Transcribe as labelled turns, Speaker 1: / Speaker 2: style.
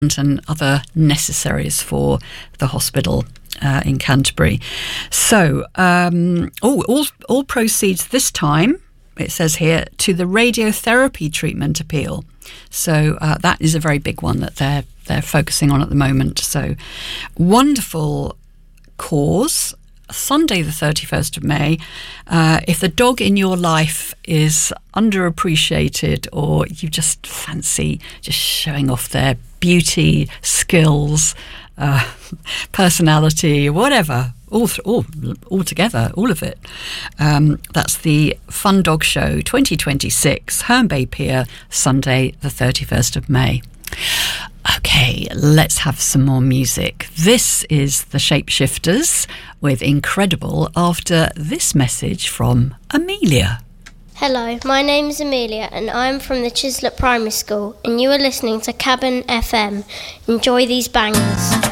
Speaker 1: and other necessaries for the hospital in Canterbury. So, all proceeds this time, it says here, to the radiotherapy treatment appeal. So that is a very big one that they're focusing on at the moment. So wonderful cause. Sunday the 31st of May. If the dog in your life is underappreciated, or you just fancy just showing off their beauty, skills, personality, whatever, all together, all of it. That's the Fun Dog Show 2026, Herne Bay Pier, Sunday the 31st of May. Okay, let's have some more music. This is the Shapeshifters with Incredible after this message from Amelia.
Speaker 2: Hello, my name is Amelia and I'm from the Chislett Primary School and you are listening to Cabin FM. Enjoy these bangers.